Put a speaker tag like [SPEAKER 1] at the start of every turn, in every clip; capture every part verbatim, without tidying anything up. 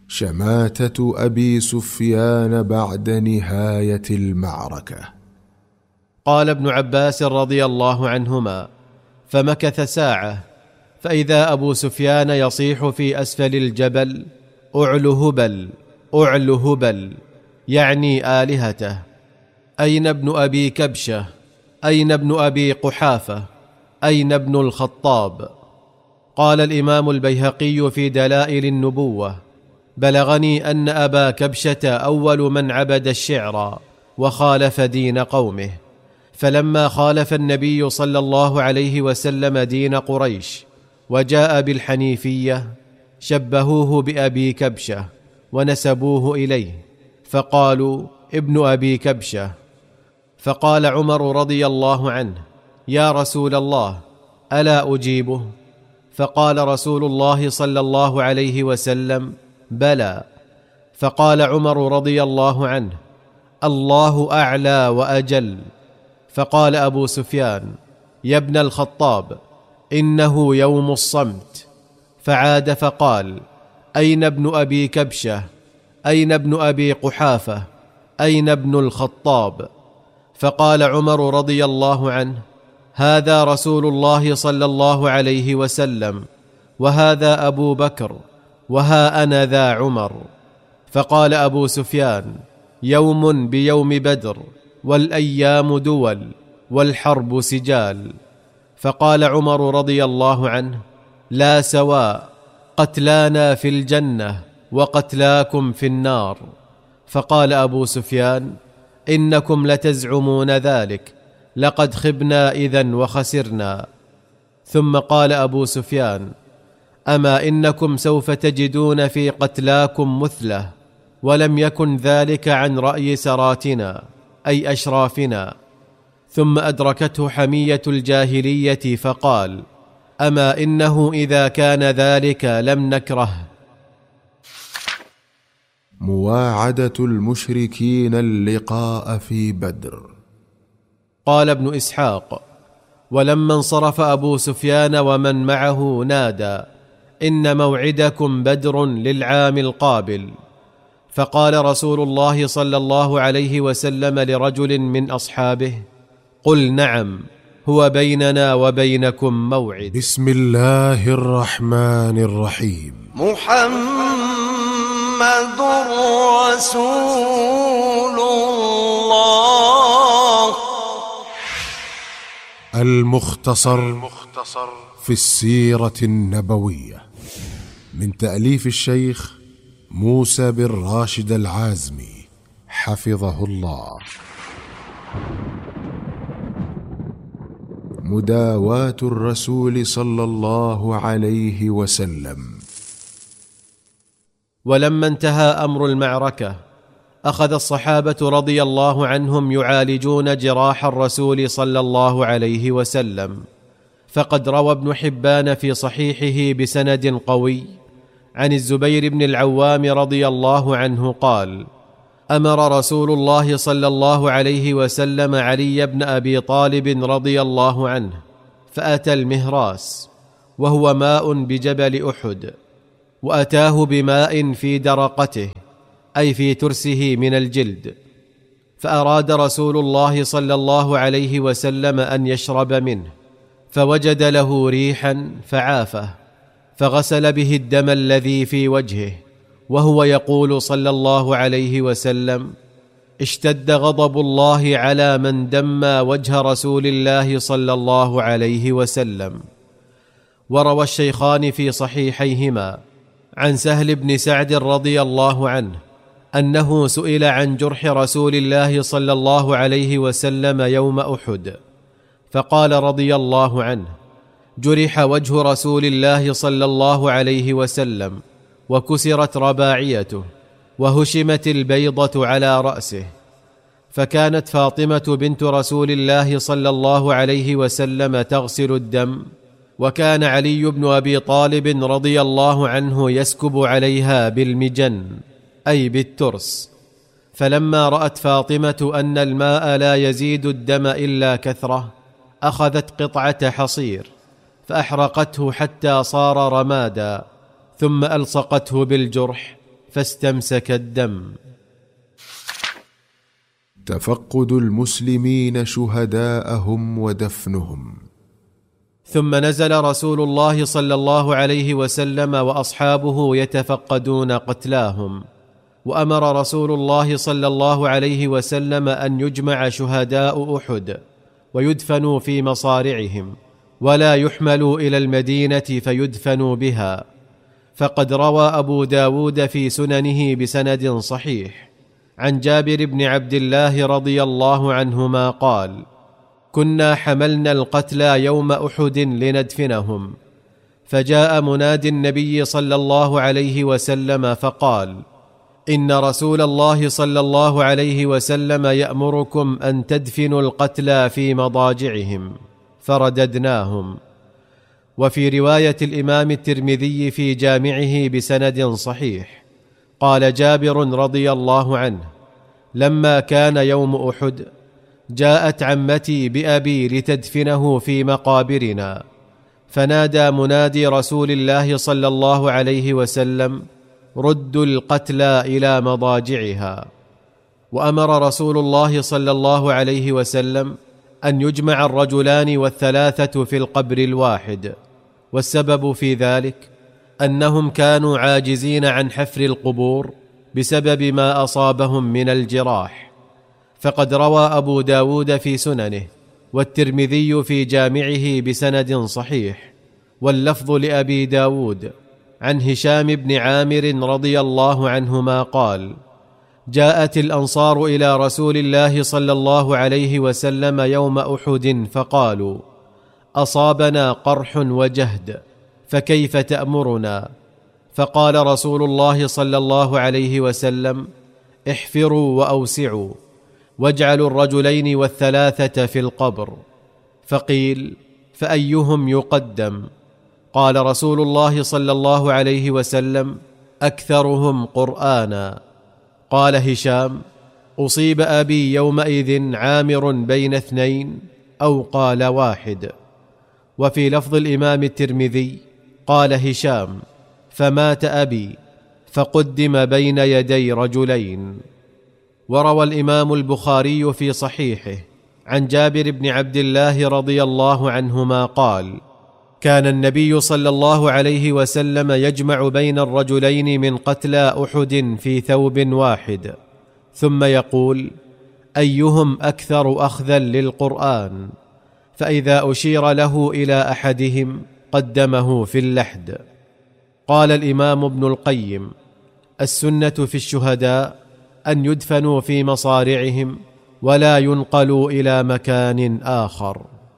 [SPEAKER 1] شماتة أبي سفيان بعد نهاية المعركة.
[SPEAKER 2] قال ابن عباس رضي الله عنهما: فمكث ساعة، فإذا أبو سفيان يصيح في أسفل الجبل: أعل هبل، أعل هبل، يعني آلهته. أين ابن أبي كبشة؟ أين ابن أبي قحافة؟ أين ابن الخطاب؟ قال الإمام البيهقي في دلائل النبوة: بلغني أن أبا كبشة أول من عبد الشعر وخالف دين قومه، فلما خالف النبي صلى الله عليه وسلم دين قريش وجاء بالحنيفية شبهوه بأبي كبشة ونسبوه إليه، فقالوا: ابن أبي كبشة. فقال عمر رضي الله عنه: يا رسول الله، ألا أجيبه؟ فقال رسول الله صلى الله عليه وسلم: بلى. فقال عمر رضي الله عنه: الله أعلى وأجل. فقال أبو سفيان: يا ابن الخطاب، إنه يوم الصمت. فعاد فقال: أين ابن أبي كبشة؟ أين ابن أبي قحافة؟ أين ابن الخطاب؟ فقال عمر رضي الله عنه: هذا رسول الله صلى الله عليه وسلم، وهذا أبو بكر، وها أنا ذا عمر. فقال أبو سفيان: يوم بيوم بدر، والأيام دول، والحرب سجال. فقال عمر رضي الله عنه: لا سواء، قتلانا في الجنة وقتلاكم في النار. فقال أبو سفيان: إنكم لتزعمون ذلك، لقد خبنا إذن وخسرنا. ثم قال أبو سفيان: أما إنكم سوف تجدون في قتلاكم مثلة، ولم يكن ذلك عن رأي سراتنا أي أشرافنا. ثم أدركته حمية الجاهلية فقال: أما إنه إذا كان ذلك لم نكره.
[SPEAKER 1] مواعدة المشركين اللقاء في بدر.
[SPEAKER 2] قال ابن إسحاق: ولما انصرف أبو سفيان ومن معه نادى: إن موعدكم بدر للعام القابل. فقال رسول الله صلى الله عليه وسلم لرجل من أصحابه: قل نعم، هو بيننا وبينكم موعد.
[SPEAKER 1] بسم الله الرحمن الرحيم.
[SPEAKER 3] محمد رسول الله.
[SPEAKER 1] المختصر في السيرة النبوية، من تأليف الشيخ موسى بن راشد العازمي حفظه الله. مداواة الرسول صلى الله عليه وسلم.
[SPEAKER 2] ولما انتهى أمر المعركة، أخذ الصحابة رضي الله عنهم يعالجون جراح الرسول صلى الله عليه وسلم. فقد روى ابن حبان في صحيحه بسند قوي عن الزبير بن العوام رضي الله عنه قال: أمر رسول الله صلى الله عليه وسلم علي بن أبي طالب رضي الله عنه، فأتى المهراس وهو ماء بجبل أحد، وأتاه بماء في درقته أي في ترسه من الجلد، فأراد رسول الله صلى الله عليه وسلم أن يشرب منه، فوجد له ريحا فعافه، فغسل به الدم الذي في وجهه، وهو يقول صلى الله عليه وسلم: اشتد غضب الله على من دمى وجه رسول الله صلى الله عليه وسلم. وروى الشيخان في صحيحيهما عن سهل بن سعد رضي الله عنه أنه سئل عن جرح رسول الله صلى الله عليه وسلم يوم أحد، فقال رضي الله عنه: جرح وجه رسول الله صلى الله عليه وسلم، وكسرت رباعيته، وهشمت البيضة على رأسه. فكانت فاطمة بنت رسول الله صلى الله عليه وسلم تغسل الدم، وكان علي بن أبي طالب رضي الله عنه يسكب عليها بالمجن أي بالترس. فلما رأت فاطمة أن الماء لا يزيد الدم إلا كثرة، أخذت قطعة حصير فأحرقته حتى صار رمادا، ثم ألصقته بالجرح فاستمسك الدم.
[SPEAKER 1] تفقد المسلمين شهداءهم ودفنهم.
[SPEAKER 2] ثم نزل رسول الله صلى الله عليه وسلم وأصحابه يتفقدون قتلاهم، وأمر رسول الله صلى الله عليه وسلم أن يجمع شهداء أحد ويدفنوا في مصارعهم، ولا يحملوا إلى المدينة فيدفنوا بها. فقد روى أبو داود في سننه بسند صحيح عن جابر بن عبد الله رضي الله عنهما قال: كنا حملنا القتلى يوم أحد لندفنهم، فجاء منادي النبي صلى الله عليه وسلم فقال: إن رسول الله صلى الله عليه وسلم يأمركم أن تدفنوا القتلى في مضاجعهم، فرددناهم. وفي رواية الإمام الترمذي في جامعه بسند صحيح قال جابر رضي الله عنه: لما كان يوم أحد جاءت عمتي بأبي لتدفنه في مقابرنا، فنادى منادي رسول الله صلى الله عليه وسلم: ردوا القتلى إلى مضاجعها. وأمر رسول الله صلى الله عليه وسلم أن يجمع الرجلان والثلاثة في القبر الواحد، والسبب في ذلك أنهم كانوا عاجزين عن حفر القبور بسبب ما أصابهم من الجراح. فقد روى أبو داود في سننه والترمذي في جامعه بسند صحيح، واللفظ لأبي داود عن هشام بن عامر رضي الله عنهما قال: جاءت الأنصار إلى رسول الله صلى الله عليه وسلم يوم أحد فقالوا: أصابنا قرح وجهد، فكيف تأمرنا؟ فقال رسول الله صلى الله عليه وسلم: احفروا وأوسعوا، واجعلوا الرجلين والثلاثة في القبر. فقيل: فأيهم يقدم؟ قال رسول الله صلى الله عليه وسلم: أكثرهم قرآنا. قال هشام: أصيب أبي يومئذ عامر بين اثنين، أو قال واحد. وفي لفظ الإمام الترمذي قال هشام: فمات أبي، فقدم بين يدي رجلين. وروى الإمام البخاري في صحيحه عن جابر بن عبد الله رضي الله عنهما قال: كان النبي صلى الله عليه وسلم يجمع بين الرجلين من قتلى أحد في ثوب واحد، ثم يقول: أيهم أكثر أخذا للقرآن؟ فإذا أشير له إلى أحدهم قدمه في اللحد. قال الإمام ابن القيم: السنة في الشهداء أن يدفنوا في مصارعهم ولا ينقلوا إلى مكان آخر.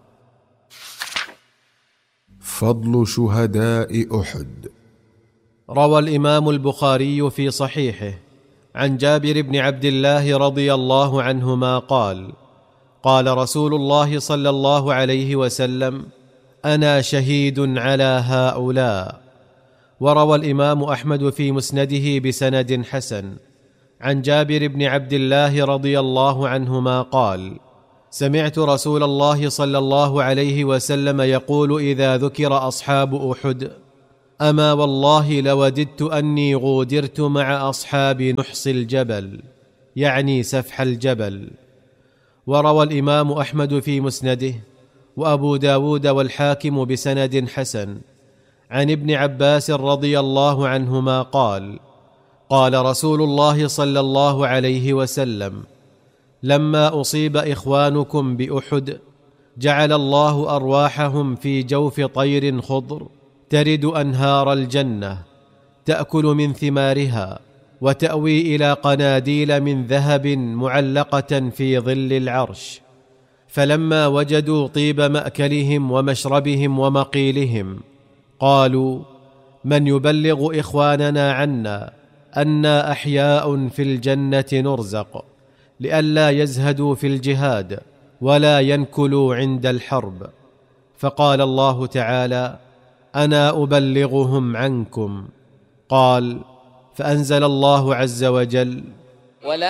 [SPEAKER 1] فضل شهداء أحد.
[SPEAKER 2] روى الإمام البخاري في صحيحه عن جابر بن عبد الله رضي الله عنهما قال: قال رسول الله صلى الله عليه وسلم: أنا شهيد على هؤلاء. وروى الإمام أحمد في مسنده بسند حسن عن جابر بن عبد الله رضي الله عنهما قال: سمعت رسول الله صلى الله عليه وسلم يقول إذا ذكر أصحاب أحد: أما والله لوددت أني غودرت مع أصحاب نحص الجبل، يعني سفح الجبل. وروى الإمام أحمد في مسنده وأبو داود والحاكم بسند حسن عن ابن عباس رضي الله عنهما قال: قال رسول الله صلى الله عليه وسلم: لما أصيب إخوانكم بأحد جعل الله أرواحهم في جوف طير خضر ترد أنهار الجنة، تأكل من ثمارها وتأوي إلى قناديل من ذهب معلقة في ظل العرش. فلما وجدوا طيب مأكلهم ومشربهم ومقيلهم قالوا: من يبلغ إخواننا عنا أنا أحياء في الجنة نرزق، لئلا يزهدوا في الجهاد ولا ينكلوا عند الحرب. فقال الله تعالى: أنا أبلغهم عنكم. قال: فأنزل الله عز وجل: